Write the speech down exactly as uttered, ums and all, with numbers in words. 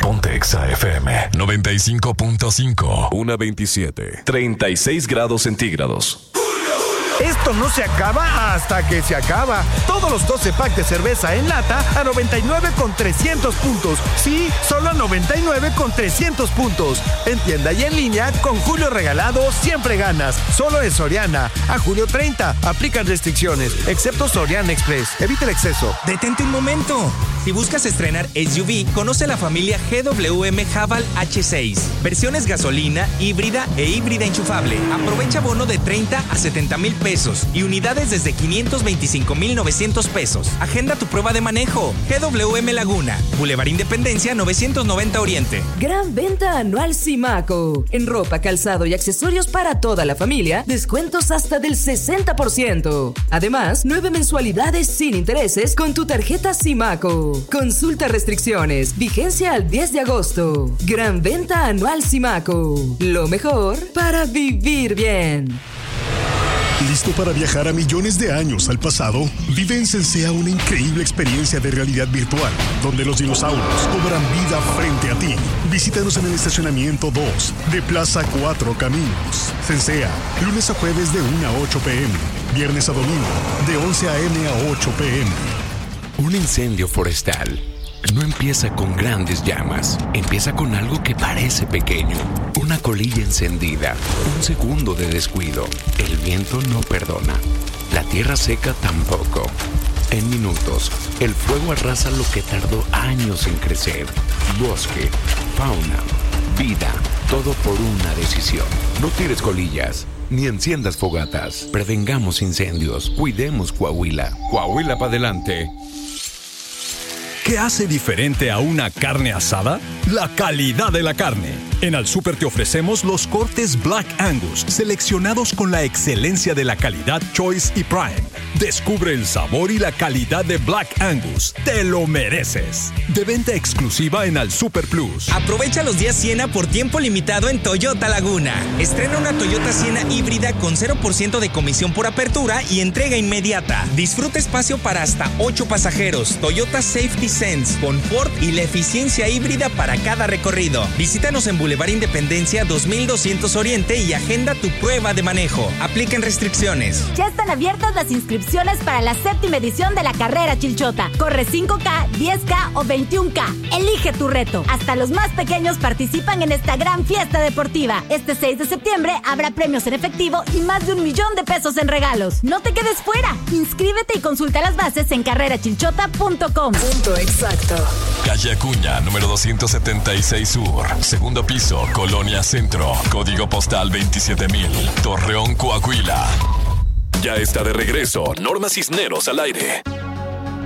Ponte Exa F M noventa y cinco punto cinco. una veintisiete. treinta y seis grados centígrados. Esto no se acaba hasta que se acaba. Todos los doce packs de cerveza en lata a noventa y nueve con trescientos puntos. Sí, solo a noventa y nueve con trescientos puntos. En tienda y en línea, con Julio Regalado siempre ganas. Solo en Soriana. A julio treinta. Aplican restricciones, excepto Soriana Express. Evita el exceso. Detente un momento. Si buscas estrenar S U V, conoce la familia G W M Haval H seis. Versiones gasolina, híbrida e híbrida enchufable. Aprovecha bono de treinta a setenta mil pesos y unidades desde quinientos veinticinco mil novecientos pesos. Agenda tu prueba de manejo. G W M Laguna, Boulevard Independencia novecientos noventa Oriente. Gran venta anual Simaco. En ropa, calzado y accesorios para toda la familia, descuentos hasta del sesenta por ciento. Además, nueve mensualidades sin intereses con tu tarjeta Simaco. Consulta restricciones. Vigencia al diez de agosto. Gran venta anual Simaco. Lo mejor para vivir bien. ¿Listo para viajar a millones de años al pasado? Vive en Sensea una increíble experiencia de realidad virtual, donde los dinosaurios cobran vida frente a ti. Visítanos en el estacionamiento dos de Plaza Cuatro Caminos. Sensea, lunes a jueves de una a ocho pm, viernes a domingo de once a.m. a ocho pm. Un incendio forestal no empieza con grandes llamas, empieza con algo que parece pequeño. Una colilla encendida, un segundo de descuido. El viento no perdona, la tierra seca tampoco. En minutos, el fuego arrasa lo que tardó años en crecer. Bosque, fauna, vida, todo por una decisión. No tires colillas, ni enciendas fogatas. Prevengamos incendios, cuidemos Coahuila. Coahuila para adelante. ¿Qué hace diferente a una carne asada? La calidad de la carne. En Al Súper te ofrecemos los cortes Black Angus, seleccionados con la excelencia de la calidad Choice y Prime. Descubre el sabor y la calidad de Black Angus. ¡Te lo mereces! De venta exclusiva en Al Súper Plus. Aprovecha los días Siena por tiempo limitado en Toyota Laguna. Estrena una Toyota Siena híbrida con cero por ciento de comisión por apertura y entrega inmediata. Disfruta espacio para hasta ocho pasajeros. Toyota Safety Sense, confort y la eficiencia híbrida para cada recorrido. Visítanos en Boulevard Independencia dos mil doscientos Oriente y agenda tu prueba de manejo. Aplican restricciones. Ya están abiertas las inscripciones para la séptima edición de la carrera Chilchota. Corre cinco K, diez K o veintiún K. Elige tu reto. Hasta los más pequeños participan en esta gran fiesta deportiva. Este seis de septiembre habrá premios en efectivo y más de un millón de pesos en regalos. No te quedes fuera. Inscríbete y consulta las bases en carrera chilchota punto com. Punto exacto. Calle Acuña, número doscientos setenta y seis Sur. Segundo piso, Colonia Centro. Código postal veintisiete mil. Torreón, Coahuila. Ya está de regreso Norma Cisneros al aire.